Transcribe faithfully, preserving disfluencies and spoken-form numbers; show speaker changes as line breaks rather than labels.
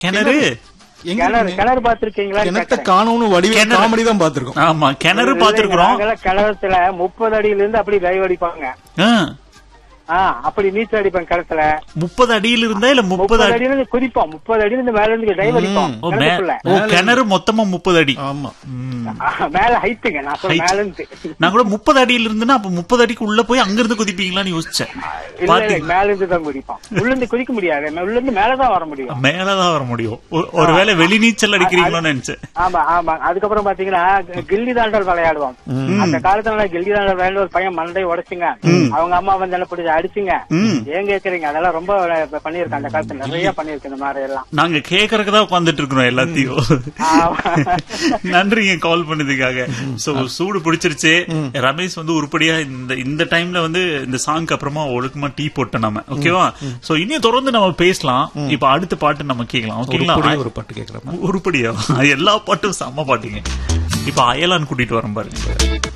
கிணறு
கிணறு கிணறு பாத்திருக்கீங்களா?
கிணத்த காணோன்னு வடிவ காமெடி தான் பாத்துருக்கோம்.
ஆமா, கிணறு பாத்துருக்கோம்.
கிணத்துல முப்பது அடியில இருந்து அப்படி டைவ் அடிப்பாங்க. அப்படி நீச்சல் அடிப்பாங்க கிணத்துல.
முப்பது அடியில இருந்தா இல்ல முப்பது
அடியில இருந்து குதிப்போம். முப்பது அடியில இருந்து மேல இருந்து டைவ் அடிப்போம்.
கிணறு மொத்தமா முப்பது அடி.
ஆமா,
மேல ஹைட்டுங்க. நான் சொல்ல மேல இருந்து
நான் கூட முப்பது அடியில இருந்துன்னா அப்ப முப்பது அடிக்கு உள்ள போய் அங்க இருந்து குதிப்பீங்களான்னு யோசிச்சேன்.
மேல இருந்து தான் குதிப்போம். உள்ள இருந்து குதிக்க முடியாது. உள்ள இருந்து மேலதான் வர முடியும்.
மேலதான் வர முடியும். ஒருவேளை வெளி நீச்சல் அடிக்கிறீங்களோன்னு நினைச்சேன்.
ஆமா ஆமா. அதுக்கப்புறம் பாத்தீங்கன்னா கில்லி தாண்டல் விளையாடுவோம். அந்த காலத்துல கில்லி தாண்டல் விளையாண்டு ஒரு பையன் மண்டை உடைச்சுங்க. அவங்க அம்மா வந்து என்ன பிடிச்சி அடிச்சுங்க. ஏன் கேக்குறீங்க? அதெல்லாம் ரொம்ப பண்ணிருக்கேன் அந்த காலத்துல. நிறைய பண்ணிருக்கேன் இந்த மாதிரி எல்லாம்.
நாங்க கேக்குறதுக்குதான் உட்காந்துட்டு இருக்கிறோம் எல்லாத்தையும். நன்றிங்க கால் பண்ணதுக்காக. சோ சூடு பிடிச்சிருச்சு. ரமேஷ் வந்து உருப்படியா இந்த இந்த டைம்ல வந்து இந்த சாங்க்கு அப்புறமா ஒழுக்கமா டீ போட்டோம் நம்ம. ஓகேவா? சோ இனியும் தொடர்ந்து நம்ம பேசலாம். இப்ப அடுத்த பாட்டு நம்ம கேட்கலாம். ஓகேங்களா?
ஒரு பாட்டு கேட்கலாம்.
உருப்படியா எல்லா பாட்டும் செம்ம பாட்டுங்க. இப்ப அயலான் கூட்டிட்டு வரோம் பாருங்க.